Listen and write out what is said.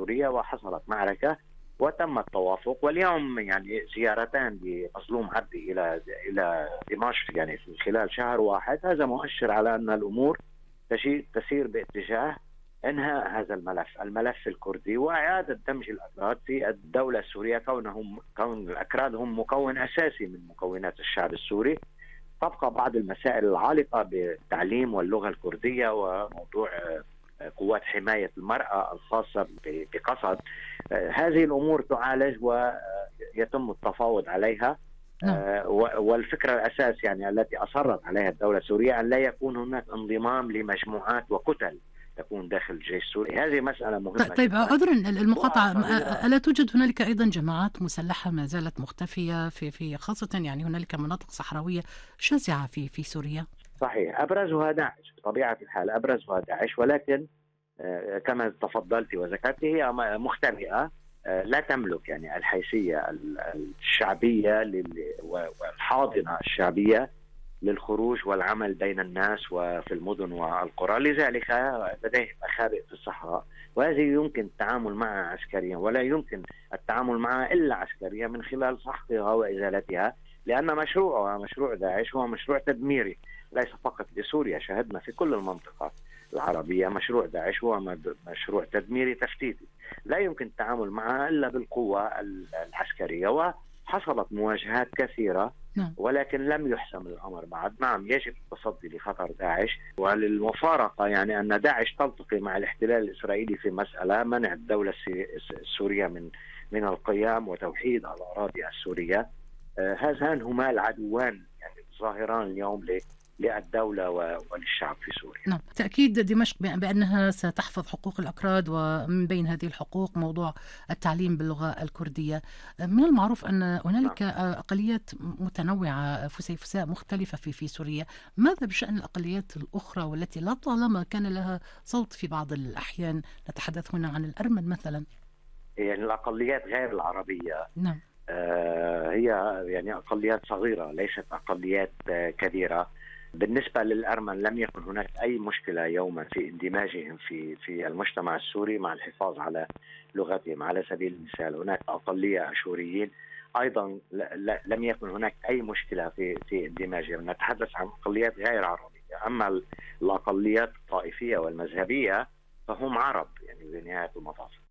سوريا وحصلت معركة وتم التوافق. واليوم يعني زيارتان لمظلوم عبدي إلى دمشق يعني في خلال شهر واحد، هذا مؤشر على أن الأمور تسير باتجاه انهاء هذا الملف الكردي واعاده دمج الاكراد في الدوله السوريه، كون الاكراد هم مكون اساسي من مكونات الشعب السوري. تبقى بعض المسائل العالقه بالتعليم واللغه الكرديه وموضوع قوات حمايه المراه الخاصه بقصد. هذه الامور تعالج ويتم التفاوض عليها. والفكره الاساس يعني التي اصرت عليها الدوله السوريه ان لا يكون هناك انضمام لمجموعات وكتل تكون داخل الجيش السوري. هذه مسألة مهمة. طيب عذرا المقاطعة، ألا توجد هنالك أيضا جماعات مسلحة ما زالت مختفية في خاصة يعني هنالك مناطق صحراوية شاسعة في سوريا؟ صحيح، أبرزها داعش بطبيعة الحال، أبرزها داعش، ولكن كما تفضلت وذكرت هي مختبئة، لا تملك يعني الحيثية الشعبية والحاضنة الشعبية للخروج والعمل بين الناس وفي المدن والقرى. لذلك لديه مخابئ في الصحراء، وهذه يمكن التعامل معها عسكريا، ولا يمكن التعامل معها إلا عسكريا من خلال سحقها وإزالتها، لأن مشروع داعش هو مشروع تدميري ليس فقط لسوريا، شاهدنا في كل المنطقة العربية مشروع داعش هو مشروع تدميري تفتيتي، لا يمكن التعامل معها إلا بالقوة العسكرية. وحصلت مواجهات كثيرة ولكن لم يحسم الأمر بعد. نعم، يجب التصدي لخطر داعش، وللمفارقة يعني أن داعش تلتقي مع الاحتلال الإسرائيلي في مسألة منع الدولة السورية من القيام وتوحيد الأراضي السورية. هذان هما العدوان يعني الظاهران اليوم للدولة وللشعب في سوريا. نعم، تأكيد دمشق بأنها ستحفظ حقوق الأكراد، ومن بين هذه الحقوق موضوع التعليم باللغة الكردية. من المعروف أن هنالك أقليات متنوعة فسيفساء مختلفة في سوريا. ماذا بشأن الأقليات الأخرى والتي لا طالما كان لها صوت في بعض الأحيان؟ نتحدث هنا عن الأرمن مثلا. يعني الأقليات غير العربية نعم هي يعني أقليات صغيرة ليست أقليات كبيرة. بالنسبة للأرمن لم يكن هناك أي مشكلة يوما في اندماجهم في المجتمع السوري مع الحفاظ على لغتهم. على سبيل المثال هناك أقلية أشوريين أيضا لم يكن هناك أي مشكلة في اندماجهم. نتحدث عن أقليات غير عربية. أما الأقليات الطائفية والمذهبية فهم عرب يعني بنهاية المطاف.